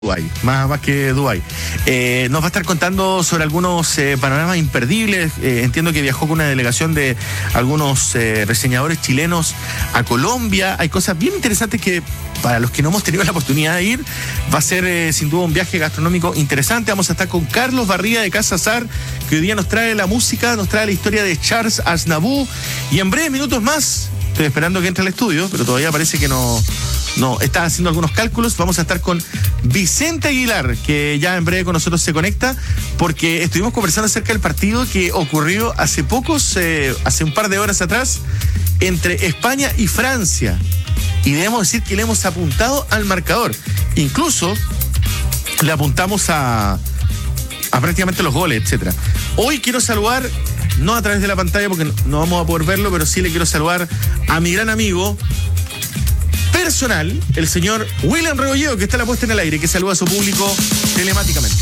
Dubái, más que Dubái. Nos va a estar contando sobre algunos panoramas imperdibles. Entiendo que viajó con una delegación de algunos reseñadores chilenos a Colombia. Hay cosas bien interesantes que para los que no hemos tenido la oportunidad de ir, va a ser sin duda un viaje gastronómico interesante. Vamos a estar con Carlos Barría de Casa Azar, que hoy día nos trae la música, nos trae la historia de Charles Aznavour. Y en breves minutos más, estoy esperando que entre al estudio, pero todavía parece que no está haciendo algunos cálculos. Vamos a estar con Vicente Aguilar, que ya en breve con nosotros se conecta, porque estuvimos conversando acerca del partido que ocurrió hace un par de horas atrás, entre España y Francia. Y debemos decir que le hemos apuntado al marcador. Incluso le apuntamos a prácticamente los goles, etcétera. Hoy quiero saludar, no a través de la pantalla porque no vamos a poder verlo, pero sí le quiero saludar a mi gran amigo personal, el señor William Rebolledo, que está la puesta en el aire, que saluda a su público telemáticamente.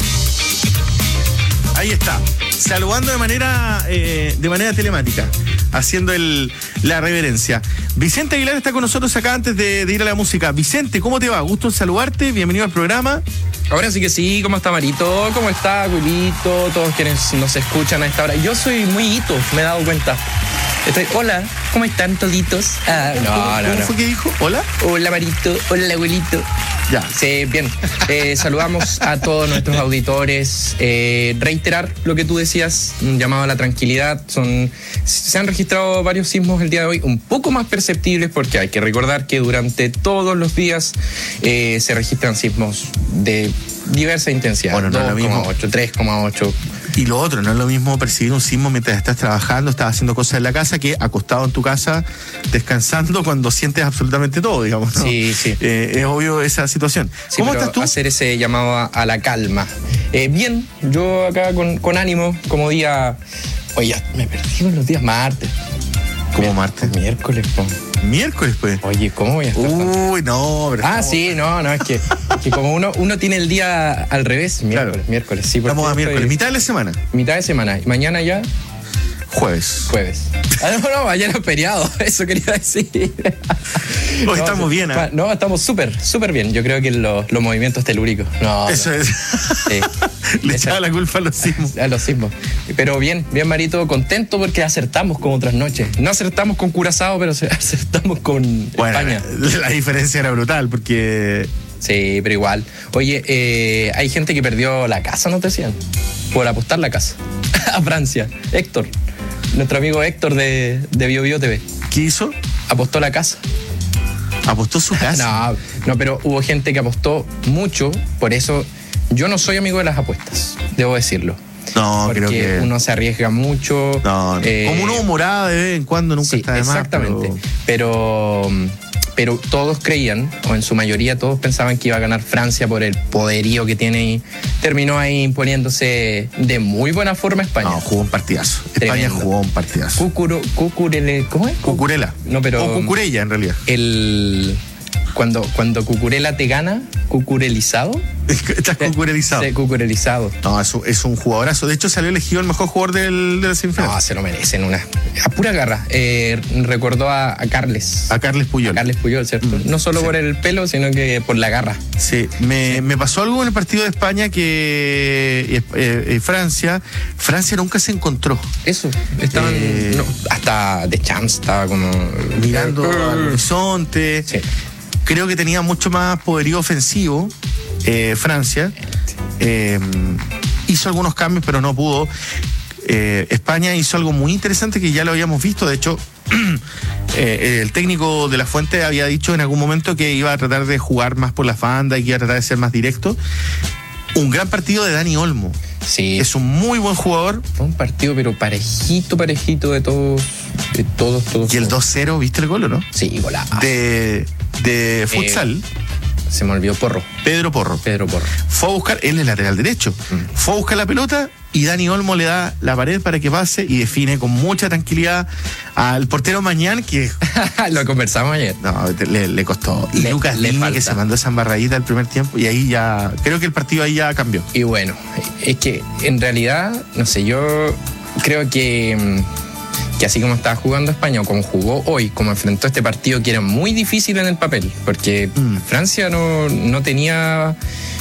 Ahí está, saludando de manera telemática, haciendo la reverencia. Vicente Aguilar está con nosotros acá antes de ir a la música. Vicente, ¿cómo te va? Gusto en saludarte, bienvenido al programa. Ahora sí que sí, ¿cómo está Marito? ¿Cómo está Wilito? Todos quienes nos escuchan a esta hora. Yo soy muy hito, me he dado cuenta. Hola, ¿cómo están toditos? ¿Cómo fue que dijo? ¿Hola? Hola Marito, hola abuelito. Ya. Sí, bien. Saludamos a todos nuestros auditores. Reiterar lo que tú decías, un llamado a la tranquilidad. Se han registrado varios sismos el día de hoy, un poco más perceptibles, porque hay que recordar que durante todos los días se registran sismos de diversa intensidad. Bueno, no 2,8, 3,8. Y lo otro, no es lo mismo percibir un sismo mientras estás trabajando, estás haciendo cosas en la casa, que acostado en tu casa, descansando cuando sientes absolutamente todo, digamos, ¿no? Sí. Es obvio esa situación. Sí, ¿Cómo estás tú? Hacer ese llamado a la calma. Bien, yo acá con ánimo, como día... Oye, me perdí con los días martes. ¿Cómo martes? Miércoles, ¿Miércoles, pues? Oye, ¿cómo voy a estar? Uy, no, pero sí, no, es que como uno tiene el día al revés, miércoles, sí. Estamos a miércoles, mitad de la semana. Mitad de semana, y mañana ya... Jueves. No, mañana es feriado, eso quería decir. Hoy estamos bien, ¿eh? No, estamos súper bien. Yo creo que los movimientos telúricos. Eso es. Sí. Le echaba la culpa a los sismos. A los sismos. Pero bien, Marito, contento porque acertamos como otras noches. No acertamos con Curazao, pero acertamos con España. La diferencia era brutal porque... Sí, pero igual. Oye, hay gente que perdió la casa, ¿no te decían? Por apostar la casa a Francia. Héctor, nuestro amigo Héctor de BioBio TV. ¿Qué hizo? Apostó la casa. ¿Apostó su casa? No, pero hubo gente que apostó mucho, por eso yo no soy amigo de las apuestas, debo decirlo. No, porque creo que uno se arriesga mucho. No. Como una humorada de vez en cuando nunca está de más. Exactamente. Pero todos creían, o en su mayoría todos pensaban que iba a ganar Francia por el poderío que tiene, y terminó ahí imponiéndose de muy buena forma España. No, jugó un partidazo. Tremendo. España jugó un partidazo. ¿Cómo es? Cucurella. No, pero... O Cucurella, en realidad. Cuando Cucurella te gana, cucurelizado. Estás cucurelizado. Sí, cucurelizado. No, es un jugadorazo. De hecho, salió elegido el mejor jugador de la semifinal. No, se lo merecen a pura garra. Recordó a Carles. A Carles Puyol. A Carles Puyol, ¿cierto? No solo por el pelo, sino que por la garra. Sí, me pasó algo en el partido de España que Francia nunca se encontró. Eso, estaban hasta Deschamps estaba como mirando al horizonte. Sí. Creo que tenía mucho más poderío ofensivo Francia. Hizo algunos cambios, pero no pudo. España hizo algo muy interesante que ya lo habíamos visto. De hecho, el técnico de La Fuente había dicho en algún momento que iba a tratar de jugar más por las bandas y que iba a tratar de ser más directo. Un gran partido de Dani Olmo. Sí. Es un muy buen jugador. Fue un partido, pero parejito de todos. Y el 2-0, ¿viste el gol o no? Sí, golazo. De futsal. Se me olvidó Pedro Porro. Fue a buscar, él es lateral derecho. Fue a buscar la pelota y Dani Olmo le da la pared para que pase y define con mucha tranquilidad al portero Mañán, que... Lo conversamos ayer. No, le costó. Y Lucas Lima, que se mandó esa embarradita al primer tiempo, y ahí ya... Creo que el partido ahí ya cambió. Y bueno, es que en realidad, no sé, yo creo que así como estaba jugando España, o como jugó hoy, como enfrentó este partido que era muy difícil en el papel, porque Francia no tenía